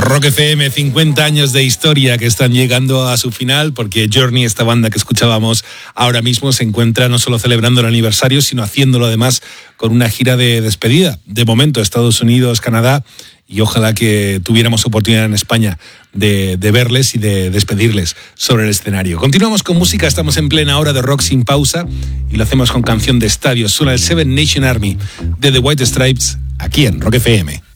Rock FM, 50 años de historia que están llegando a su final, porque Journey, esta banda que escuchábamos ahora mismo, se encuentra no solo celebrando el aniversario, sino haciéndolo además con una gira de despedida. De momento, Estados Unidos, Canadá, y ojalá que tuviéramos oportunidad en España de verles y de despedirles sobre el escenario. Continuamos con música, estamos en plena hora de rock sin pausa y lo hacemos con canción de estadio. Suena el Seven Nation Army de The White Stripes aquí en Rock FM.